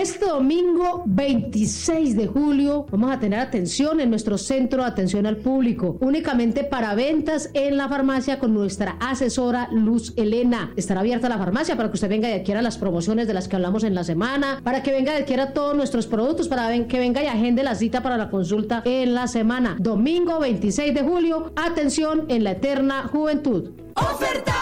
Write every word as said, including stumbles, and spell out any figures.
Este domingo veintiséis de julio vamos a tener atención en nuestro centro de atención al público, únicamente para ventas en la farmacia con nuestra asesora Luz Elena. Estará abierta la farmacia para que usted venga y adquiera las promociones de las que hablamos en la semana, para que venga y adquiera todos nuestros productos, para que venga y agende la cita para la consulta en la semana. Domingo veintiséis de julio, atención en la eterna juventud. ¡Oferta!